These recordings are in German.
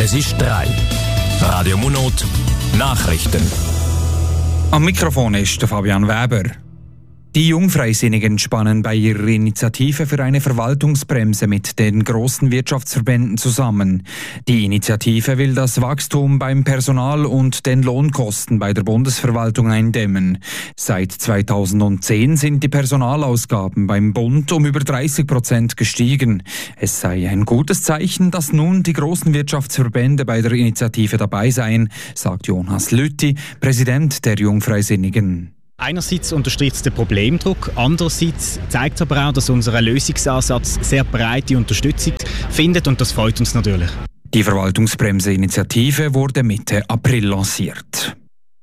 Es ist 3. Radio Munot Nachrichten. Am Mikrofon ist der Fabian Weber. Die Jungfreisinnigen spannen bei ihrer Initiative für eine Verwaltungsbremse mit den großen Wirtschaftsverbänden zusammen. Die Initiative will das Wachstum beim Personal und den Lohnkosten bei der Bundesverwaltung eindämmen. Seit 2010 sind die Personalausgaben beim Bund um über 30% gestiegen. Es sei ein gutes Zeichen, dass nun die großen Wirtschaftsverbände bei der Initiative dabei seien, sagt Jonas Lüthi, Präsident der Jungfreisinnigen. Einerseits unterstreicht es den Problemdruck, andererseits zeigt es aber auch, dass unser Lösungsansatz sehr breite Unterstützung findet und das freut uns natürlich. Die Verwaltungsbremse-Initiative wurde Mitte April lanciert.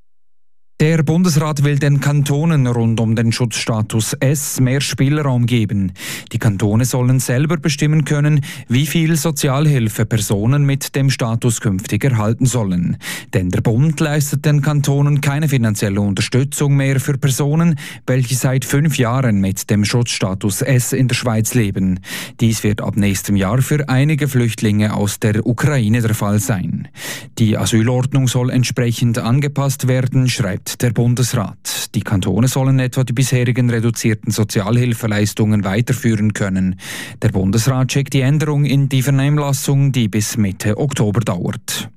Der Bundesrat will den Kantonen rund um den Schutzstatus S mehr Spielraum geben. Die Kantone sollen selber bestimmen können, wie viel Sozialhilfe Personen mit dem Status künftig erhalten sollen. Denn der Bund leistet den Kantonen keine finanzielle Unterstützung mehr für Personen, welche seit 5 Jahren mit dem Schutzstatus S in der Schweiz leben. Dies wird ab nächstem Jahr für einige Flüchtlinge aus der Ukraine der Fall sein. Die Asylordnung soll entsprechend angepasst werden, schreibt der Bundesrat. Die Kantone sollen etwa die bisherigen reduzierten Sozialhilfeleistungen weiterführen können. Der Bundesrat schickt die Änderung in die Vernehmlassung, die bis Mitte Oktober dauert.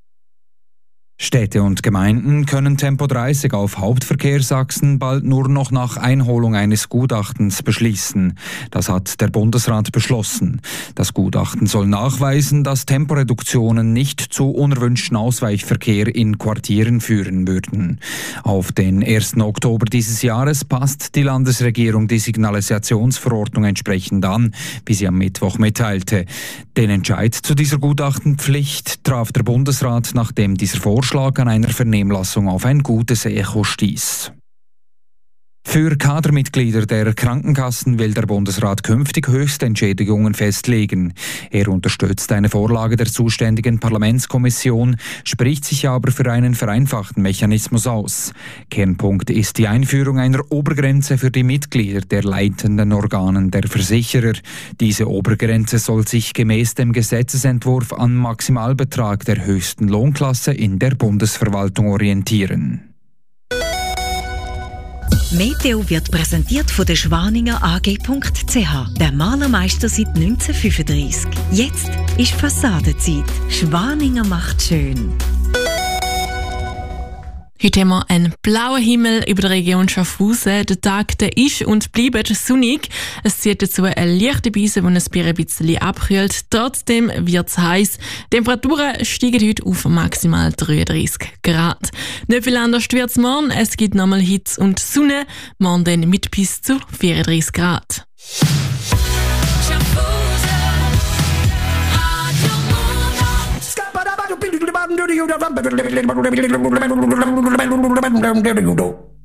Städte und Gemeinden können Tempo 30 auf Hauptverkehrsachsen bald nur noch nach Einholung eines Gutachtens beschließen. Das hat der Bundesrat beschlossen. Das Gutachten soll nachweisen, dass Temporeduktionen nicht zu unerwünschten Ausweichverkehr in Quartieren führen würden. Auf den 1. Oktober dieses Jahres passt die Landesregierung die Signalisationsverordnung entsprechend an, wie sie am Mittwoch mitteilte. Den Entscheid zu dieser Gutachtenpflicht traf der Bundesrat, nachdem dieser Vorschlag an einer Vernehmlassung auf ein gutes Echo stieß. Für Kadermitglieder der Krankenkassen will der Bundesrat künftig Höchstentschädigungen festlegen. Er unterstützt eine Vorlage der zuständigen Parlamentskommission, spricht sich aber für einen vereinfachten Mechanismus aus. Kernpunkt ist die Einführung einer Obergrenze für die Mitglieder der leitenden Organen der Versicherer. Diese Obergrenze soll sich gemäß dem Gesetzesentwurf am Maximalbetrag der höchsten Lohnklasse in der Bundesverwaltung orientieren. Meteo wird präsentiert von der Schwaninger AG.ch, der Malermeister seit 1935. Jetzt ist Fassadenzeit. Schwaninger macht schön. Heute haben wir einen blauen Himmel über der Region Schaffhausen. Der Tag der ist und bleibt sonnig. Es zieht dazu eine leichte Brise, die ein bisschen abkühlt. Trotzdem wird es heiß. Die Temperaturen steigen heute auf maximal 33 Grad. Nicht viel anders wird es morgen. Es gibt nochmal Hitze und Sonne. Morgen dann mit bis zu 34 Grad. Do you